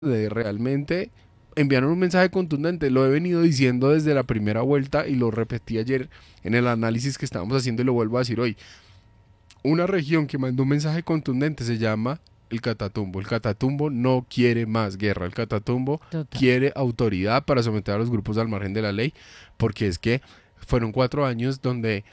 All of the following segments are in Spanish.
de realmente enviaron un mensaje contundente. Lo he venido diciendo desde la primera vuelta y lo repetí ayer en el análisis que estábamos haciendo y lo vuelvo a decir hoy. Una región que mandó un mensaje contundente se llama el Catatumbo. El Catatumbo no quiere más guerra. El Catatumbo Total. quiere autoridad para someter a los grupos al margen de la ley, porque es que fueron 4 años donde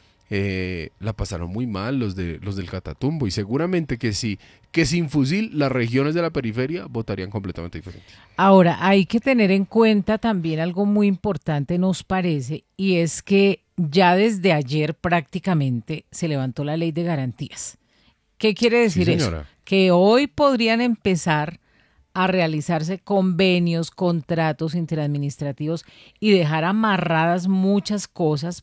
la pasaron muy mal los del Catatumbo, y seguramente que sí, que sin fusil las regiones de la periferia votarían completamente diferente. Ahora, hay que tener en cuenta también algo muy importante, nos parece, y es que ya desde ayer prácticamente se levantó la ley de garantías. ¿Qué quiere Sí, decir eso? señora. Que hoy podrían empezar a realizarse convenios, contratos interadministrativos y dejar amarradas muchas cosas.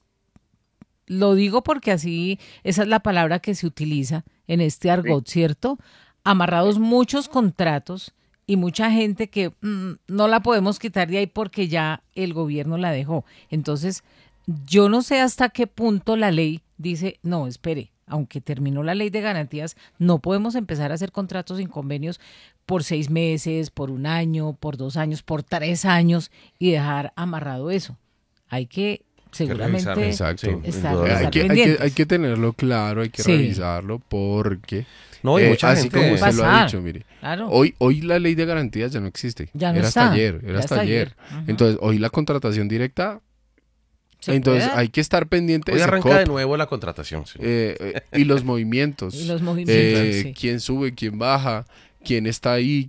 Lo digo porque así, esa es la palabra que se utiliza en este Sí. argot, ¿cierto? Amarrados muchos contratos y mucha gente que no la podemos quitar de ahí porque ya el gobierno la dejó. Entonces, yo no sé hasta qué punto la ley dice, no, espere, aunque terminó la ley de garantías, no podemos empezar a hacer contratos sin convenios por 6 meses, por un año, por 2 años, por 3 años y dejar amarrado eso. Hay que Que revisarlo. seguramente Sí, Exacto. estar Hay pendientes. que tenerlo claro, hay que Sí, revisarlo, porque No, y mucha así como puede gente. usted lo ha pasar, dicho, mire, claro, hoy la ley de garantías ya no existe. ya no Era hasta está, ayer, era ya hasta está ayer. ayer. Ujú. Entonces, hoy la contratación directa, Se puede entonces dar hay que estar pendiente de Hoy arranca de Secop, nuevo la contratación, sí. y los y movimientos, los Sí, movimientos, claro. sí. quién sube, quién baja, quién está ahí,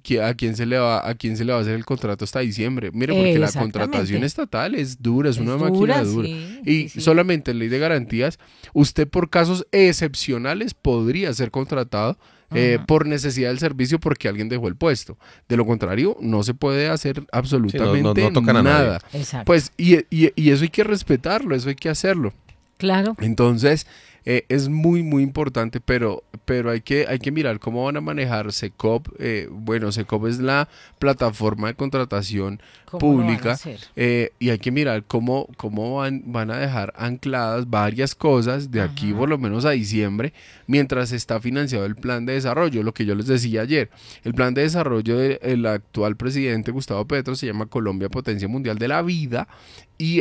a quién se le va a hacer el contrato hasta diciembre. Mire, porque la contratación Exactamente. estatal es dura, es una Es máquina dura, dura. sí, sí, Y sí. solamente en ley de garantías, usted por casos excepcionales podría ser contratado Ujú. por necesidad del servicio porque alguien dejó el puesto. De lo contrario, no se puede hacer Sí, no, no, absolutamente no tocan a nadie. nada. Exacto. Pues, y eso hay que respetarlo, eso hay que hacerlo. Claro. Entonces, es muy, muy importante, pero hay que mirar cómo van a manejar Secop. Bueno, Secop es la plataforma de contratación ¿Cómo lo van a pública, hacer? y hay que mirar cómo van a dejar ancladas varias cosas de aquí Ajá. por lo menos a diciembre, mientras está financiado el plan de desarrollo. Lo que yo les decía ayer, el plan de desarrollo del actual presidente Gustavo Petro se llama Colombia Potencia Mundial de la Vida, y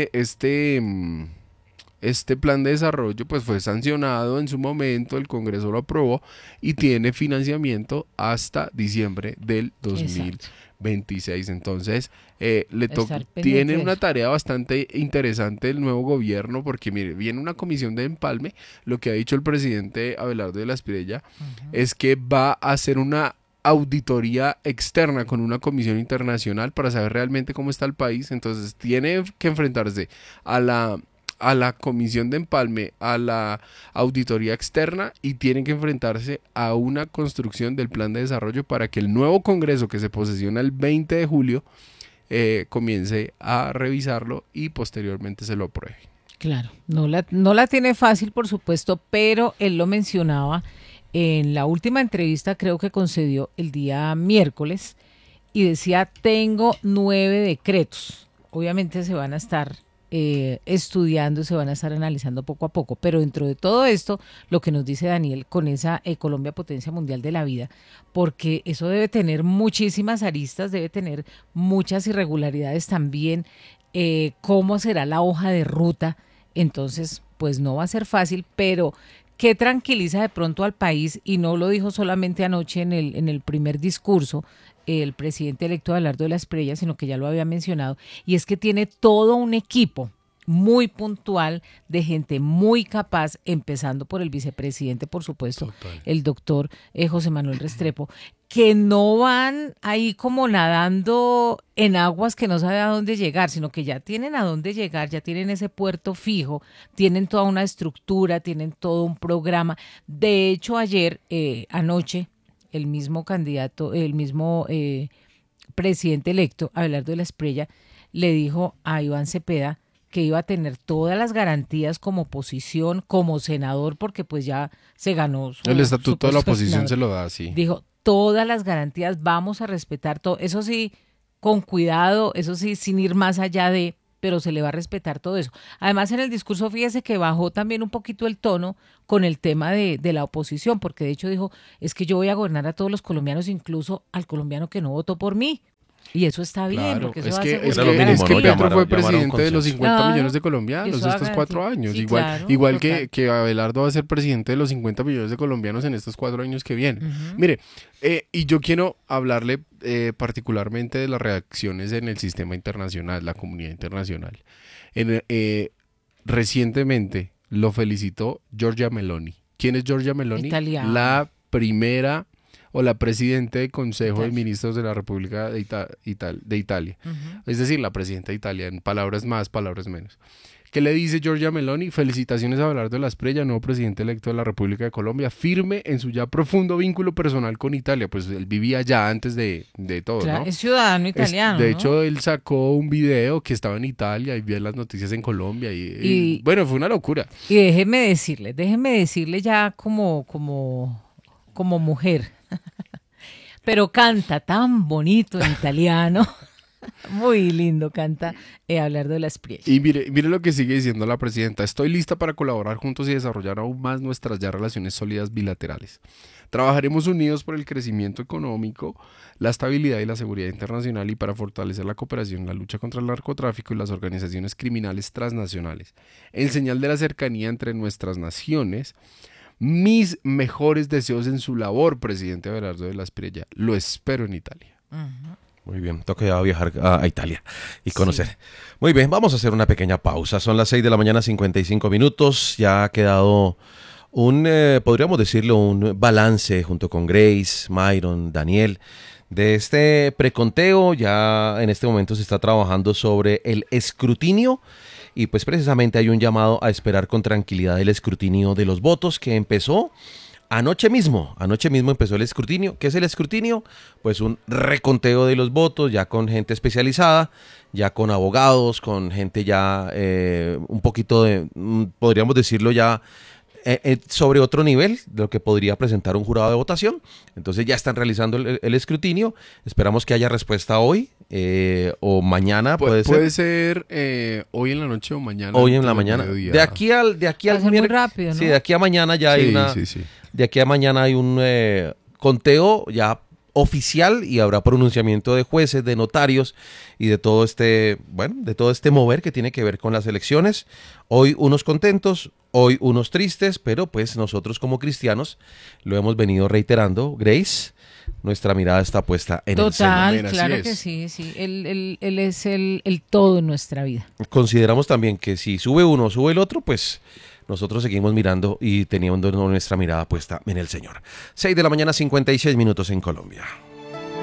este plan de desarrollo pues fue sancionado en su momento, el Congreso lo aprobó y tiene financiamiento hasta diciembre del Exacto. 2026. Entonces, Estar pendiente tiene de una eso. tarea bastante interesante el nuevo gobierno, porque mire, viene una comisión de empalme. Lo que ha dicho el presidente Abelardo de la Espriella Ujú. es que va a hacer una auditoría externa con una comisión internacional para saber realmente cómo está el país. Entonces tiene que enfrentarse a la comisión de empalme, a la auditoría externa, y tienen que enfrentarse a una construcción del plan de desarrollo para que el nuevo Congreso que se posesiona el 20 de julio comience a revisarlo y posteriormente se lo apruebe. Claro. No la tiene fácil, por supuesto, pero él lo mencionaba en la última entrevista, creo que concedió el día miércoles, y decía, tengo 9 decretos. Obviamente se van a estar estudiando, se van a estar analizando poco a poco, pero dentro de todo esto, lo que nos dice Daniel con esa Colombia Potencia Mundial de la Vida, porque eso debe tener muchísimas aristas, debe tener muchas irregularidades también, cómo será la hoja de ruta, entonces pues no va a ser fácil, pero ¿qué tranquiliza de pronto al país? Y no lo dijo solamente anoche en el primer discurso el presidente electo Abelardo de la Espriella, sino que ya lo había mencionado, y es que tiene todo un equipo muy puntual de gente muy capaz, empezando por el vicepresidente, por supuesto, Total. el doctor José Manuel Restrepo, que no van ahí como nadando en aguas que no sabe a dónde llegar, sino que ya tienen a dónde llegar, ya tienen ese puerto fijo, tienen toda una estructura, tienen todo un programa. De hecho, ayer, anoche, el mismo candidato, el mismo presidente electo, Abelardo de la Espriella, le dijo a Iván Cepeda que iba a tener todas las garantías como oposición, como senador, porque pues ya se ganó El su estatuto de la puesto de oposición senador. se lo da así. Dijo, todas las garantías, vamos a respetar todo. Eso sí, con cuidado, eso sí, sin ir más allá de. pero se le va a respetar todo eso. Además, en el discurso, fíjese que bajó también un poquito el tono con el tema de la oposición, porque de hecho dijo, es que yo voy a gobernar a todos los colombianos, incluso al colombiano que no votó por mí. Y eso está bien, Claro, porque eso es va a que, hacer es lo que, mínimo, es que ¿no? Petro Llamaron- fue llamaron presidente de los consenso. 50 Claro, millones de colombianos eso estos haga- 4 años. sí, igual claro, igual total. que Abelardo va a ser presidente de los 50 millones de colombianos en estos 4 años que vienen. Ujú. Mire, y yo quiero hablarle particularmente de las reacciones en el sistema internacional, la comunidad internacional. Recientemente lo felicitó Giorgia Meloni. ¿Quién es Giorgia Meloni? Italiana. La primera o la presidenta del Consejo de Italia. Ministros de la República de Italia. Ujú. Es decir, la presidenta de Italia, en palabras más, palabras menos. ¿Qué le dice Giorgia Meloni? Felicitaciones a Abelardo Lasprilla, nuevo presidente electo de la República de Colombia, firme en su ya profundo vínculo personal con Italia. Pues él vivía allá antes de todo, Claro, ¿no? es ciudadano italiano. De ¿no? hecho, él sacó un video que estaba en Italia y vio las noticias en Colombia y bueno, fue una locura. Y déjeme decirle ya como mujer, pero canta tan bonito en italiano, muy lindo canta Abelardo Lasprilla. Y mire lo que sigue diciendo la presidenta. Estoy lista para colaborar juntos y desarrollar aún más nuestras ya relaciones sólidas bilaterales. Trabajaremos unidos por el crecimiento económico, la estabilidad y la seguridad internacional y para fortalecer la cooperación en la lucha contra el narcotráfico y las organizaciones criminales transnacionales. En señal de la cercanía entre nuestras naciones, mis mejores deseos en su labor, presidente Abelardo Lasprilla. Lo espero en Italia. Ujú. Muy bien, toca ya viajar a Italia y conocer. Sí. Muy bien, vamos a hacer una pequeña pausa. Son las 6 de la mañana, 55 minutos. Ya ha quedado podríamos decirlo, un balance junto con Grace, Myron, Daniel, de este preconteo. Ya en este momento se está trabajando sobre el escrutinio y pues precisamente hay un llamado a esperar con tranquilidad el escrutinio de los votos que empezó anoche mismo empezó el escrutinio. ¿Qué es el escrutinio? Pues un reconteo de los votos, ya con gente especializada, ya con abogados, con gente ya un poquito de, podríamos decirlo ya, sobre otro nivel de lo que podría presentar un jurado de votación. Entonces ya están realizando el escrutinio. Esperamos que haya respuesta hoy o mañana. Puede ser hoy en la noche o mañana. Hoy en la mañana. De aquí al muy rápido, ¿no? Sí, de aquí a mañana ya hay una. Sí. De aquí a mañana hay un conteo ya oficial y habrá pronunciamiento de jueces, de notarios y de todo este mover que tiene que ver con las elecciones. Hoy unos contentos, hoy unos tristes, pero pues nosotros como cristianos lo hemos venido reiterando. Grace, nuestra mirada está puesta en el Señor. Total, claro que sí. Él es el todo en nuestra vida. Consideramos también que si sube uno o sube el otro, pues nosotros seguimos mirando y teniendo nuestra mirada puesta en el Señor. 6 de la mañana, 56 minutos en Colombia.